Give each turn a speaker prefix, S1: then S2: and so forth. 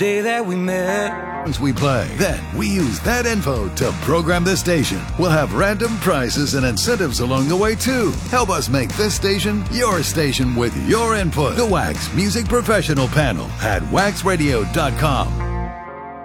S1: Day that we met.
S2: We play. Then we use that info to program this station. We'll have random prizes and incentives along the way too. Help us make this station your station with your input. The Wax Music Professional Panel at waxradio.com.